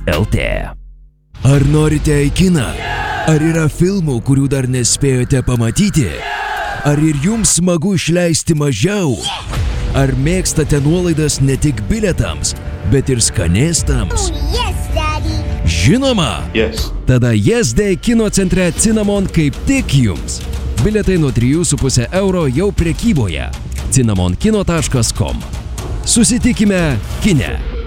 lt. Ar norite į kiną? Ar yra filmų, kurių dar nespėjote pamatyti? Ar ir jums smagu išleisti mažiau? Ar mėgstate nuolaidas ne tik bilietams, bet ir skanėstams? Žinoma! Tada Yes Day kino centre Cinnamon kaip tik jums. Bilietai nuo 3,5 € jau prekyboje. cinnamonkino.com. Susitikime kine.